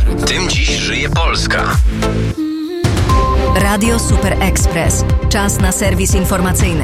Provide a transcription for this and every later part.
Tym dziś żyje Polska. Radio Super Express. Czas na serwis informacyjny.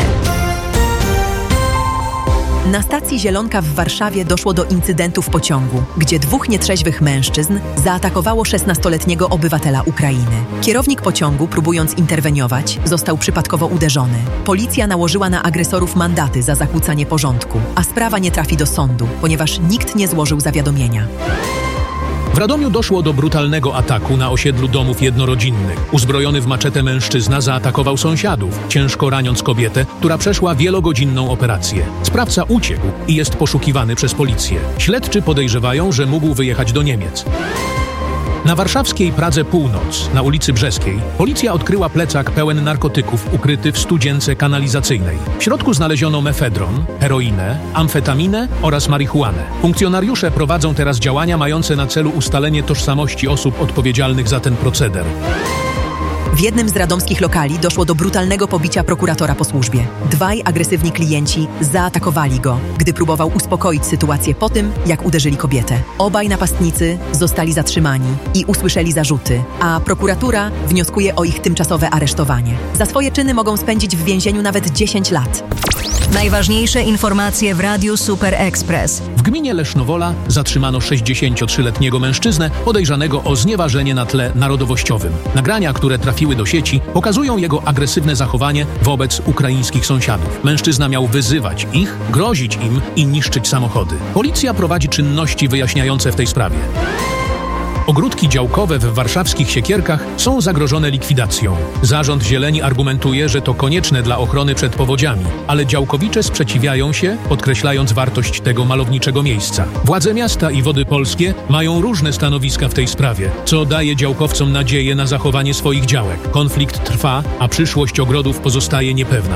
Na stacji Zielonka w Warszawie doszło do incydentu w pociągu, gdzie 2 nietrzeźwych mężczyzn zaatakowało 16-letniego obywatela Ukrainy. Kierownik pociągu, próbując interweniować, został przypadkowo uderzony. Policja nałożyła na agresorów mandaty za zakłócanie porządku, a sprawa nie trafi do sądu, ponieważ nikt nie złożył zawiadomienia. W Radomiu doszło do brutalnego ataku na osiedlu domów jednorodzinnych. Uzbrojony w maczetę mężczyzna zaatakował sąsiadów, ciężko raniąc kobietę, która przeszła wielogodzinną operację. Sprawca uciekł i jest poszukiwany przez policję. Śledczy podejrzewają, że mógł wyjechać do Niemiec. Na warszawskiej Pradze Północ, na ulicy Brzeskiej, policja odkryła plecak pełen narkotyków ukryty w studzience kanalizacyjnej. W środku znaleziono mefedron, heroinę, amfetaminę oraz marihuanę. Funkcjonariusze prowadzą teraz działania mające na celu ustalenie tożsamości osób odpowiedzialnych za ten proceder. W jednym z radomskich lokali doszło do brutalnego pobicia prokuratora po służbie. 2 agresywni klienci zaatakowali go, gdy próbował uspokoić sytuację po tym, jak uderzyli kobietę. Obaj napastnicy zostali zatrzymani i usłyszeli zarzuty, a prokuratura wnioskuje o ich tymczasowe aresztowanie. Za swoje czyny mogą spędzić w więzieniu nawet 10 lat. Najważniejsze informacje w Radiu Super Express. W gminie Lesznowola zatrzymano 63-letniego mężczyznę podejrzanego o znieważenie na tle narodowościowym. Nagrania, które trafiły do sieci, pokazują jego agresywne zachowanie wobec ukraińskich sąsiadów. Mężczyzna miał wyzywać ich, grozić im i niszczyć samochody. Policja prowadzi czynności wyjaśniające w tej sprawie. Ogródki działkowe w warszawskich Siekierkach są zagrożone likwidacją. Zarząd Zieleni argumentuje, że to konieczne dla ochrony przed powodziami, ale działkowicze sprzeciwiają się, podkreślając wartość tego malowniczego miejsca. Władze miasta i Wody Polskie mają różne stanowiska w tej sprawie, co daje działkowcom nadzieję na zachowanie swoich działek. Konflikt trwa, a przyszłość ogrodów pozostaje niepewna.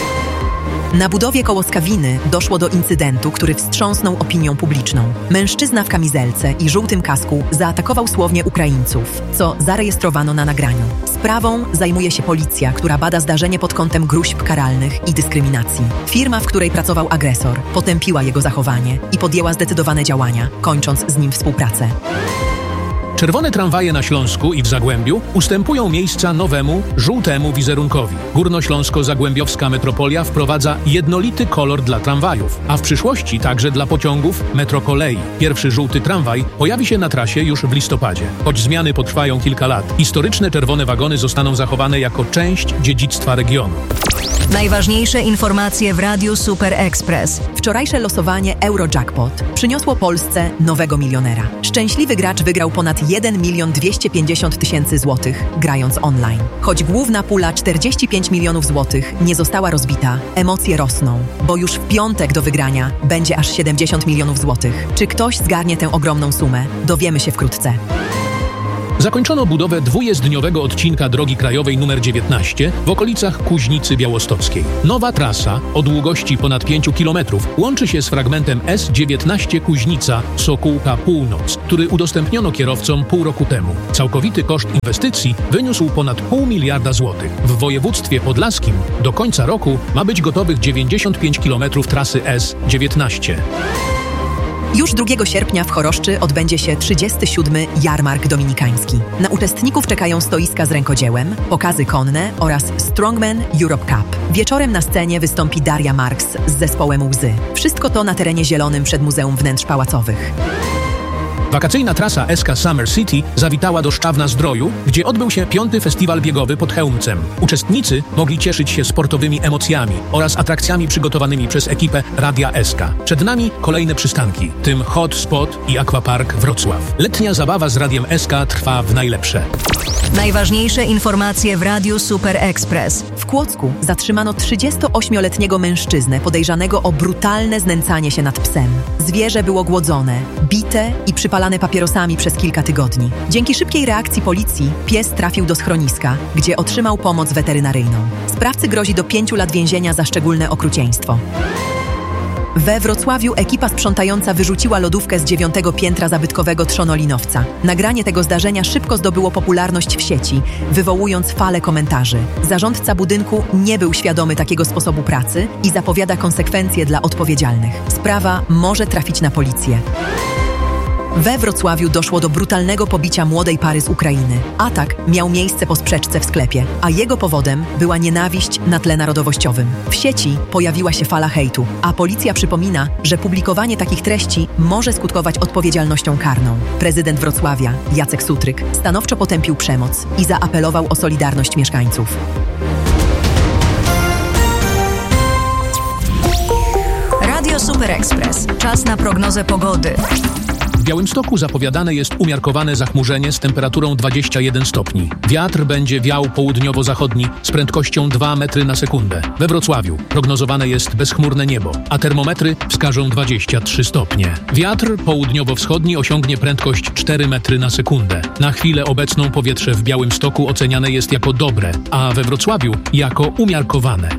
Na budowie koło Skawiny doszło do incydentu, który wstrząsnął opinią publiczną. Mężczyzna w kamizelce i żółtym kasku zaatakował słownie Ukraińców, co zarejestrowano na nagraniu. Sprawą zajmuje się policja, która bada zdarzenie pod kątem gróźb karalnych i dyskryminacji. Firma, w której pracował agresor, potępiła jego zachowanie i podjęła zdecydowane działania, kończąc z nim współpracę. Czerwone tramwaje na Śląsku i w Zagłębiu ustępują miejsca nowemu, żółtemu wizerunkowi. Górnośląsko-Zagłębiowska metropolia wprowadza jednolity kolor dla tramwajów, a w przyszłości także dla pociągów Metrokolei. Pierwszy żółty tramwaj pojawi się na trasie już w listopadzie. Choć zmiany potrwają kilka lat, historyczne czerwone wagony zostaną zachowane jako część dziedzictwa regionu. Najważniejsze informacje w Radiu Super Express. Wczorajsze losowanie Eurojackpot przyniosło Polsce nowego milionera. Szczęśliwy gracz wygrał ponad 1 250 000 złotych, grając online. Choć główna pula 45 milionów złotych nie została rozbita, emocje rosną, bo już w piątek do wygrania będzie aż 70 milionów złotych. Czy ktoś zgarnie tę ogromną sumę? Dowiemy się wkrótce. Zakończono budowę 2-jezdniowego odcinka drogi krajowej nr 19 w okolicach Kuźnicy Białostockiej. Nowa trasa o długości ponad 5 km łączy się z fragmentem S19 Kuźnica Sokółka Północ, który udostępniono kierowcom pół roku temu. Całkowity koszt inwestycji wyniósł ponad 0,5 miliarda złotych. W województwie podlaskim do końca roku ma być gotowych 95 km trasy S19. Już 2 sierpnia w Choroszczy odbędzie się 37. Jarmark Dominikański. Na uczestników czekają stoiska z rękodziełem, pokazy konne oraz Strongman Europe Cup. Wieczorem na scenie wystąpi Daria Marks z zespołem Łzy. Wszystko to na terenie zielonym przed Muzeum Wnętrz Pałacowych. Wakacyjna trasa SK Summer City zawitała do Szczawna-Zdroju, gdzie odbył się 5. festiwal biegowy pod Chełmcem. Uczestnicy mogli cieszyć się sportowymi emocjami oraz atrakcjami przygotowanymi przez ekipę Radia SK. Przed nami kolejne przystanki, w tym Hot Spot i Aquapark Wrocław. Letnia zabawa z Radiem SK trwa w najlepsze. Najważniejsze informacje w Radiu Super Express. W Kłodzku zatrzymano 38-letniego mężczyznę podejrzanego o brutalne znęcanie się nad psem. Zwierzę było głodzone, bite i przypalane papierosami przez kilka tygodni. Dzięki szybkiej reakcji policji pies trafił do schroniska, gdzie otrzymał pomoc weterynaryjną. Sprawcy grozi do 5 lat więzienia za szczególne okrucieństwo. We Wrocławiu ekipa sprzątająca wyrzuciła lodówkę z 9. piętra zabytkowego Trzonolinowca. Nagranie tego zdarzenia szybko zdobyło popularność w sieci, wywołując falę komentarzy. Zarządca budynku nie był świadomy takiego sposobu pracy i zapowiada konsekwencje dla odpowiedzialnych. Sprawa może trafić na policję. We Wrocławiu doszło do brutalnego pobicia młodej pary z Ukrainy. Atak miał miejsce po sprzeczce w sklepie, a jego powodem była nienawiść na tle narodowościowym. W sieci pojawiła się fala hejtu, a policja przypomina, że publikowanie takich treści może skutkować odpowiedzialnością karną. Prezydent Wrocławia, Jacek Sutryk, stanowczo potępił przemoc i zaapelował o solidarność mieszkańców. Radio Super Express. Czas na prognozę pogody. W Białymstoku zapowiadane jest umiarkowane zachmurzenie z temperaturą 21 stopni. Wiatr będzie wiał południowo-zachodni z prędkością 2 metry na sekundę. We Wrocławiu prognozowane jest bezchmurne niebo, a termometry wskażą 23 stopnie. Wiatr południowo-wschodni osiągnie prędkość 4 metry na sekundę. Na chwilę obecną powietrze w Białymstoku oceniane jest jako dobre, a we Wrocławiu jako umiarkowane.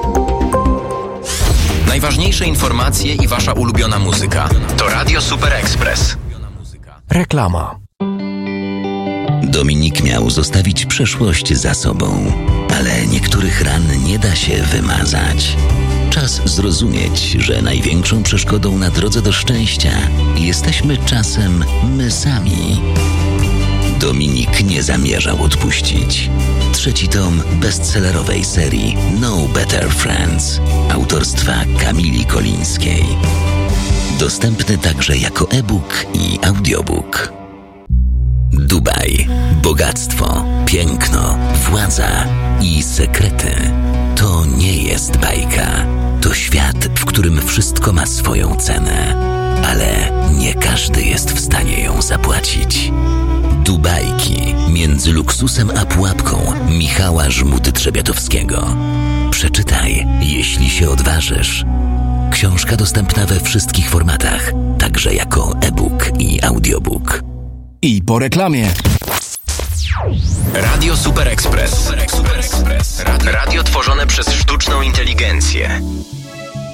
Najważniejsze informacje i wasza ulubiona muzyka to Radio Super Express. Reklama. Dominik miał zostawić przeszłość za sobą, ale niektórych ran nie da się wymazać. Czas zrozumieć, że największą przeszkodą na drodze do szczęścia jesteśmy czasem my sami. Dominik nie zamierzał odpuścić. 3. tom bestsellerowej serii No Better Friends autorstwa Kamili Kolińskiej. Dostępny także jako e-book i audiobook. Dubaj, bogactwo, piękno, władza i sekrety. To nie jest bajka. To świat, w którym wszystko ma swoją cenę. Ale nie każdy jest w stanie ją zapłacić. Dubajki między luksusem a pułapką Michała Żmudy-Trzebiatowskiego. Przeczytaj, jeśli się odważysz. Książka dostępna we wszystkich formatach, także jako e-book i audiobook. I po reklamie. Radio Super Express. Radio tworzone przez sztuczną inteligencję.